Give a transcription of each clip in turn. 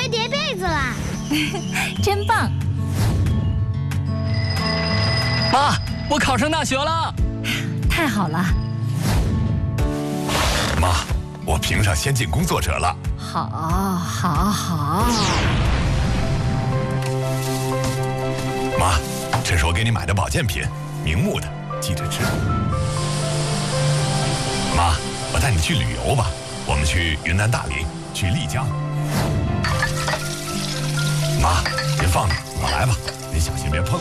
会叠被子啦！ 真棒！ 妈，我考上大学了！ 太好了！ 妈，我评上先进工作者了。 好，好。 妈，这是我给你买的保健品，明目的，记着吃。妈，我带你去旅游吧，我们去云南大理，去丽江。妈，别放着，我来吧，你小心别碰。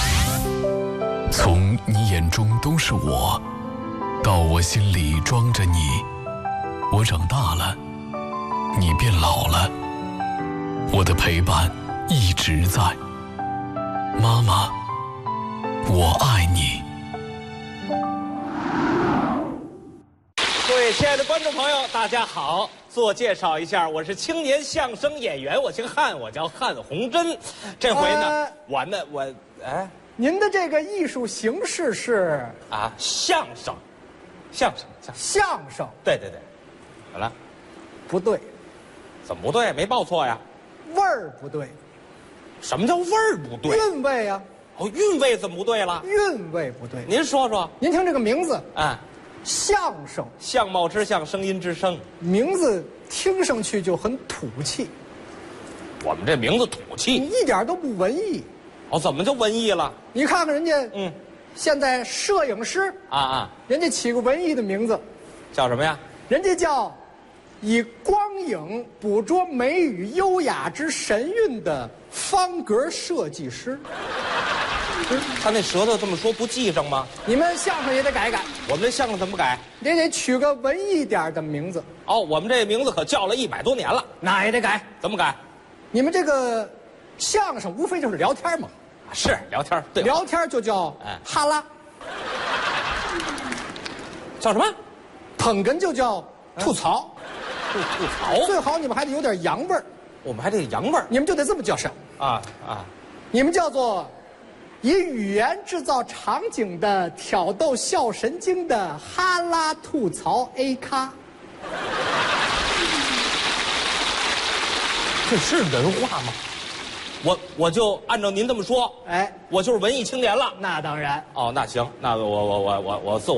从你眼中都是我，到我心里装着你，我长大了，你变老了，我的陪伴一直在。妈妈，我爱你。 各位亲爱的观众朋友，大家好！自我介绍一下，我是青年相声演员，我姓汉，我叫汉红珍。这回呢， 您的这个艺术形式是相声。对，怎么了？ 不对， 怎么不对？没报错呀？ 味儿不对， 什么叫味儿不对？ 韵味啊， 韵味怎么不对了？ 韵味不对。 您说说。 您听这个名字啊， 相声， 相貌之相，声音之声， 名字听上去就很土气。 我们这名字土气， 你一点都不文艺。 怎么就文艺了？ 你看看人家，现在摄影师人家起个文艺的名字， 叫什么呀？ 人家叫以光影捕捉美与优雅之神韵的方格设计师。 他那舌头这么说不记上吗？ 你们相声也得改改。 我们这相声怎么改？ 也得取个文艺点的名字。 我们这名字可叫了100多年了， 那也得改。 怎么改？ 你们这个相声无非就是聊天嘛。 是聊天，对， 聊天就叫哈拉， 叫什么？ 捧哏就叫吐槽， 吐槽。 最好你们还得有点洋味儿。 我们还得洋味儿， 你们就得这么叫声你们叫做以语言制造场景的挑逗笑神经的哈拉吐槽 A 咖。 这是人话吗？我就按照您这么说，我就是文艺青年了。 那当然。 那行，那我自我。